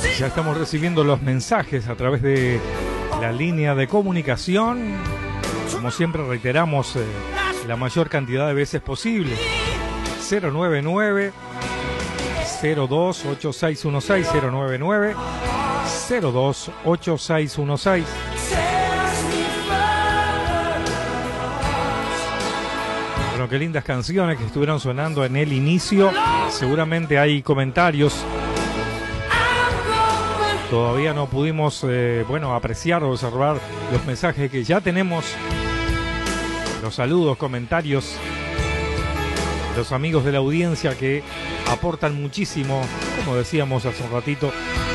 Ya estamos recibiendo los mensajes a través de la línea de comunicación. Como siempre reiteramos, la mayor cantidad de veces posible. 099 028616 099 028616. Bueno, qué lindas canciones que estuvieron sonando en el inicio. Seguramente hay comentarios. Todavía no pudimos apreciar o observar los mensajes que ya tenemos. Los saludos, comentarios. Los amigos de la audiencia que aportan muchísimo, como decíamos hace un ratito,